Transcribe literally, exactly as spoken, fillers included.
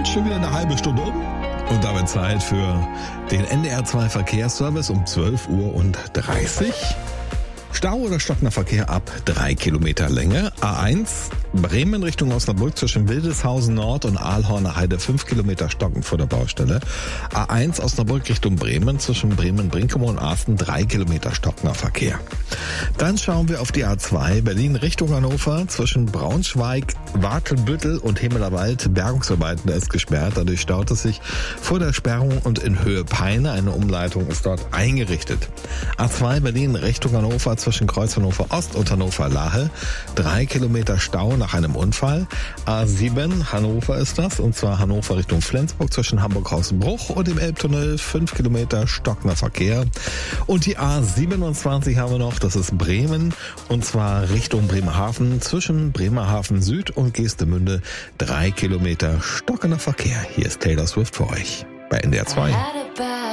schon wieder eine halbe Stunde um. Und damit Zeit für den N D R zwei Verkehrsservice um zwölf Uhr dreißig. Stau oder stockender Verkehr ab drei Kilometer Länge. A eins, Bremen Richtung Osnabrück zwischen Wildeshausen Nord und Aalhorner Heide fünf Kilometer stockend vor der Baustelle. A eins Osnabrück Richtung Bremen zwischen Bremen-Brinkum und Asten drei Kilometer stockender Verkehr. Dann schauen wir auf die A zwei Berlin Richtung Hannover zwischen Braunschweig, Watenbüttel und Himmelerwald. Bergungsarbeiten, da ist gesperrt, dadurch staut es sich vor der Sperrung und in Höhe Peine. Eine Umleitung ist dort eingerichtet. A zwei Berlin Richtung Hannover zwischen Kreuz Hannover Ost und Hannover Lahe. Drei Kilometer Stau nach einem Unfall. A sieben Hannover ist das, und zwar Hannover Richtung Flensburg zwischen Hamburg-Hausbruch und dem Elbtunnel. Fünf Kilometer stockender Verkehr. Und die A siebenundzwanzig haben wir noch, das ist Bremen, und zwar Richtung Bremerhaven zwischen Bremerhaven Süd und Geestemünde. Drei Kilometer stockender Verkehr. Hier ist Taylor Swift für euch bei N D R zwei.